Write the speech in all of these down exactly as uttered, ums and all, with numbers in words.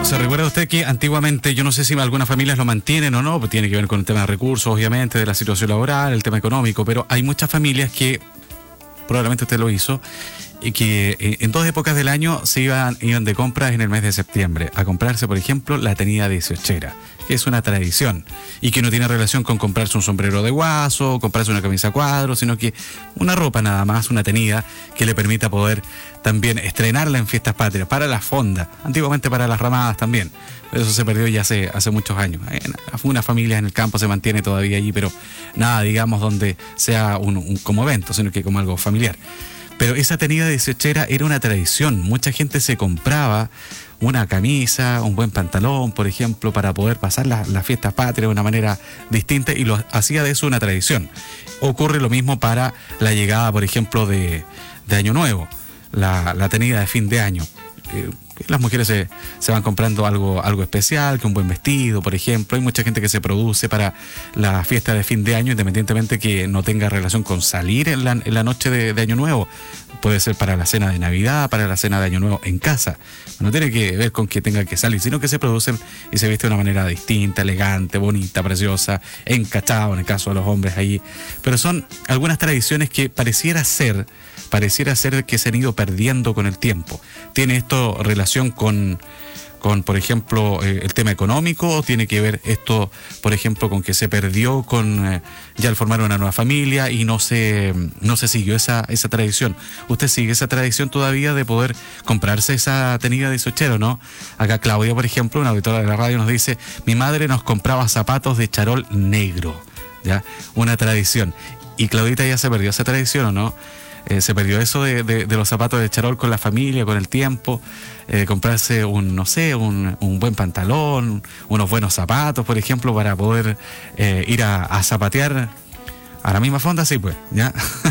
¿Se recuerda usted que antiguamente, yo no sé si algunas familias lo mantienen o no, pues tiene que ver con el tema de recursos, obviamente, de la situación laboral, el tema económico, pero hay muchas familias que, probablemente usted lo hizo, y que en dos épocas del año se iban, iban de compras en el mes de septiembre a comprarse, por ejemplo, la tenida dieciochera, que es una tradición y que no tiene relación con comprarse un sombrero de guaso, comprarse una camisa a cuadros, sino que una ropa nada más, una tenida que le permita poder también estrenarla en fiestas patrias, para las fondas, antiguamente para las ramadas también. Eso se perdió ya hace, hace muchos años. Una familia en el campo se mantiene todavía allí, pero nada, digamos, donde sea un, un como evento, sino que como algo familiar. Pero esa tenida dieciochera era una tradición. Mucha gente se compraba una camisa, un buen pantalón, por ejemplo, para poder pasar las, las fiestas patrias de una manera distinta, y lo hacía de eso una tradición. Ocurre lo mismo para la llegada, por ejemplo, de, de Año Nuevo, la, la tenida de fin de año. Eh, las mujeres se, se van comprando algo, algo especial, que un buen vestido, por ejemplo. Hay mucha gente que se produce para la fiesta de fin de año, independientemente que no tenga relación con salir en la, en la noche de, de Año Nuevo. Puede ser para la cena de Navidad, para la cena de Año Nuevo en casa. No tiene que ver con que tenga que salir, sino que se producen y se viste de una manera distinta, elegante, bonita, preciosa, encachado en el caso de los hombres ahí. Pero son algunas tradiciones que pareciera ser, pareciera ser que se han ido perdiendo con el tiempo. ¿Tiene esto relación con, con por ejemplo, eh, el tema económico, o tiene que ver esto, por ejemplo, con que se perdió con eh, ya al formar una nueva familia y no se, no se siguió esa, esa tradición? ¿Usted sigue esa tradición todavía de poder comprarse esa tenida dieciochera, no? Acá Claudia, por ejemplo, una auditora de la radio, nos dice: mi madre nos compraba zapatos de charol negro, ¿ya? Una tradición. Y Claudita, ¿ya se perdió esa tradición o no? Eh, se perdió eso de, de, de los zapatos de charol con la familia, con el tiempo, eh, comprarse un, no sé, un, un buen pantalón, unos buenos zapatos, por ejemplo, para poder eh, ir a, a zapatear a la misma fonda, sí, pues, ¿ya?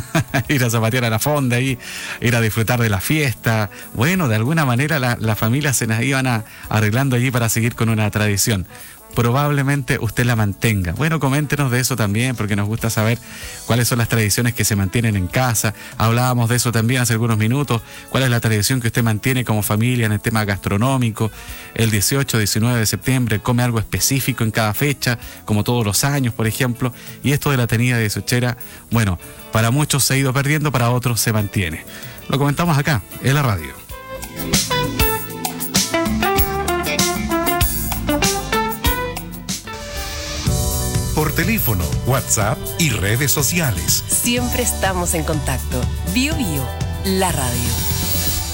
Ir a zapatear a la fonda y ir a disfrutar de la fiesta. Bueno, de alguna manera las la familias se las iban a, arreglando allí para seguir con una tradición. Probablemente usted la mantenga. Bueno, coméntenos de eso también, porque nos gusta saber cuáles son las tradiciones que se mantienen en casa. Hablábamos de eso también hace algunos minutos. ¿Cuál es la tradición que usted mantiene como familia en el tema gastronómico? El dieciocho, diecinueve de septiembre, ¿come algo específico en cada fecha, como todos los años, por ejemplo? Y esto de la tenida dieciochera, bueno, para muchos se ha ido perdiendo, para otros se mantiene. Lo comentamos acá, en la radio. Por teléfono, WhatsApp y redes sociales. Siempre estamos en contacto. Bio Bio, la radio.